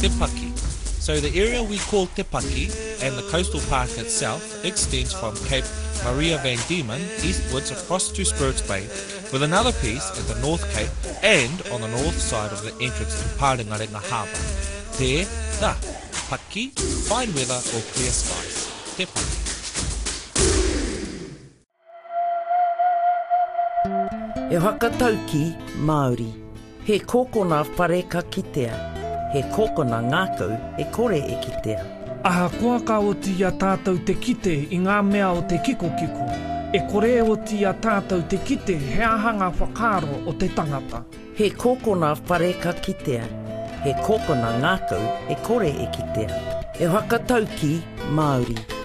Te Paki. So the area we call Te Paki and the coastal park itself extends from Cape Maria van Diemen eastwards across to Spirits Bay, with another piece at the North Cape and on the north side of the entrance to Parengarenga Harbour. There, the Paki, fine weather or clear skies. Te Paki. E whakatauki Māori. He kōkona whare ka kitea. He kōkona ngākau e kore e kitea. Aha kua ka oti a tātou te kite i ngā mea o te kiko. E kore oti a tātou te kite he ahanga whakaro o te tangata. He kōkona whare ka kitea. He kōkona ngākau e kore e kitea. E whakatauki Māori.